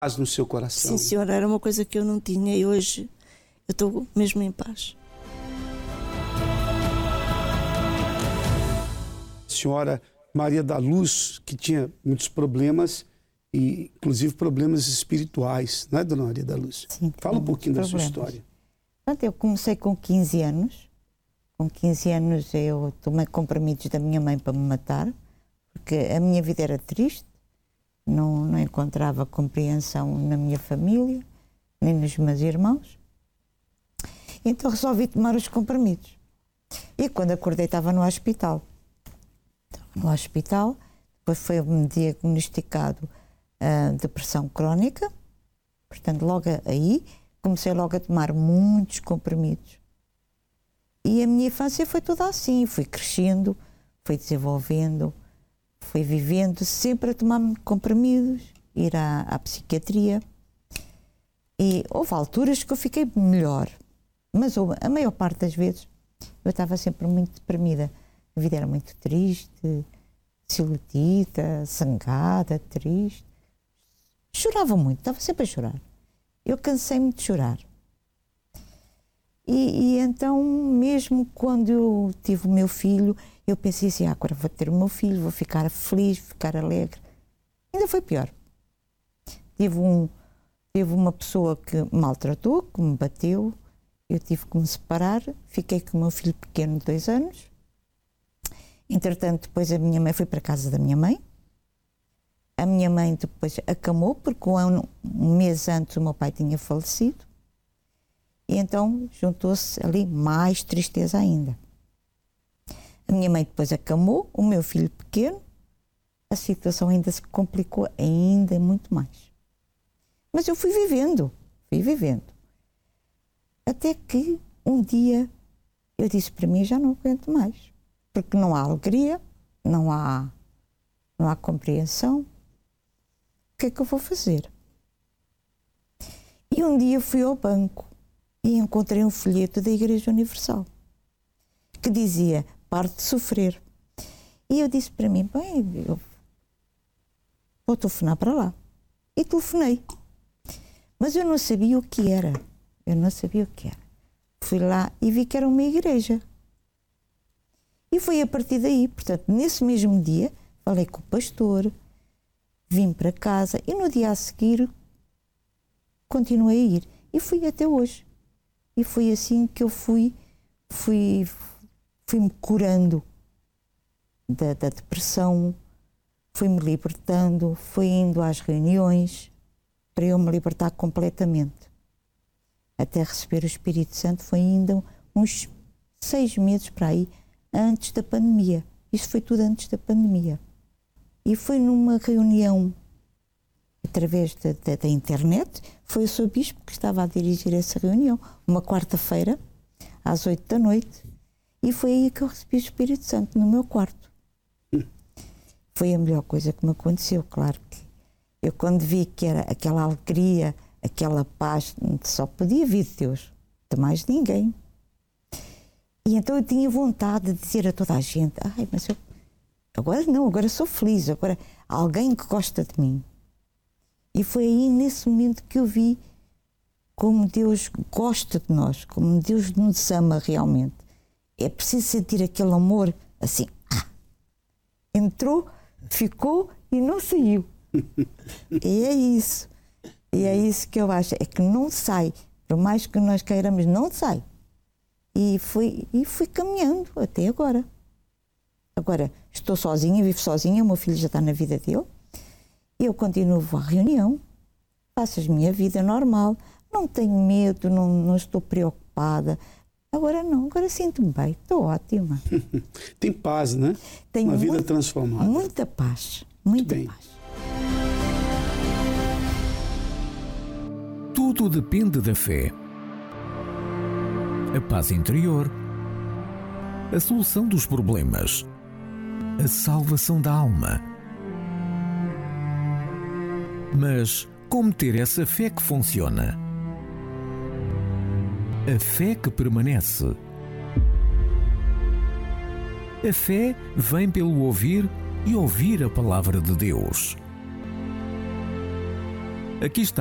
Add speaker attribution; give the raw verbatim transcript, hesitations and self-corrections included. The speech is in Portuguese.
Speaker 1: Paz no seu coração.
Speaker 2: Sim, senhora, era uma coisa que eu não tinha e hoje eu estou mesmo em paz.
Speaker 1: Senhora Maria da Luz, que tinha muitos problemas, e inclusive problemas espirituais, não é, dona Maria da Luz?
Speaker 3: Sim,
Speaker 1: fala um pouquinho da
Speaker 3: problemas.
Speaker 1: sua história.
Speaker 3: Portanto, eu comecei com quinze anos. Com quinze anos eu tomei comprimidos da minha mãe para me matar, porque a minha vida era triste, não, não encontrava compreensão na minha família, nem nos meus irmãos. Então resolvi tomar os comprimidos. E quando acordei estava no hospital. Estava no hospital, depois foi-me diagnosticado a depressão crónica, portanto logo aí comecei logo a tomar muitos comprimidos. E a minha infância foi toda assim, fui crescendo, fui desenvolvendo, fui vivendo, sempre a tomar comprimidos, ir à, à psiquiatria. E houve alturas que eu fiquei melhor, mas a maior parte das vezes eu estava sempre muito deprimida. A vida era muito triste, desiludida, zangada, triste. Chorava muito, estava sempre a chorar. Eu cansei-me de chorar. E, e então, mesmo quando eu tive o meu filho, eu pensei assim, ah, agora vou ter o meu filho, vou ficar feliz, ficar alegre. Ainda foi pior. Tive, um, tive uma pessoa que me maltratou, que me bateu, eu tive que me separar, fiquei com o meu filho pequeno de dois anos. Entretanto, depois a minha mãe foi para a casa da minha mãe. A minha mãe depois acamou, porque um, ano, um mês antes o meu pai tinha falecido. E então juntou-se ali mais tristeza ainda. A minha mãe depois acamou, o meu filho pequeno, a situação ainda se complicou ainda muito mais. Mas eu fui vivendo, fui vivendo. Até que um dia eu disse para mim, já não aguento mais. Porque não há alegria, não há, não há compreensão. O que é que eu vou fazer? E um dia fui ao banco e encontrei um folheto da Igreja Universal que dizia, pare de sofrer. E eu disse para mim, bem, eu vou telefonar para lá. E telefonei. Mas eu não sabia o que era. Eu não sabia o que era. Fui lá e vi que era uma igreja. E foi a partir daí, portanto, nesse mesmo dia, falei com o pastor, vim para casa e no dia a seguir continuei a ir. E fui até hoje. E foi assim que eu fui, fui, fui-me curando da, da depressão, fui-me libertando, fui indo às reuniões para eu me libertar completamente. Até receber o Espírito Santo foi ainda uns seis meses para aí, antes da pandemia. Isso foi tudo antes da pandemia. E foi numa reunião através da, da, da internet, foi o seu bispo que estava a dirigir essa reunião, uma quarta-feira, às oito da noite, e foi aí que eu recebi o Espírito Santo, no meu quarto. Foi a melhor coisa que me aconteceu, claro que eu quando vi que era aquela alegria, aquela paz, só podia vir de Deus, de mais ninguém. E então eu tinha vontade de dizer a toda a gente, ai, mas eu, agora não, agora sou feliz, agora há alguém que gosta de mim. E foi aí, nesse momento, que eu vi como Deus gosta de nós, como Deus nos ama realmente. É preciso sentir aquele amor assim, ah, entrou, ficou e não saiu. E é isso. E é isso que eu acho, é que não sai. Por mais que nós queiramos, não sai. E fui, e fui caminhando até agora. Agora, estou sozinha, vivo sozinha, o meu filho já está na vida dele. Eu continuo à reunião, faço a minha vida normal, não tenho medo, não, não estou preocupada. Agora não, agora sinto-me bem, estou ótima.
Speaker 1: Tem paz, né?
Speaker 3: Tenho
Speaker 1: uma vida
Speaker 3: muito,
Speaker 1: transformada.
Speaker 3: Muita paz, muita
Speaker 1: Muito
Speaker 3: paz.
Speaker 4: Tudo depende da fé. A paz interior, a solução dos problemas, a salvação da alma. Mas como ter essa fé que funciona? A fé que permanece. A fé vem pelo ouvir e ouvir a palavra de Deus. Aqui está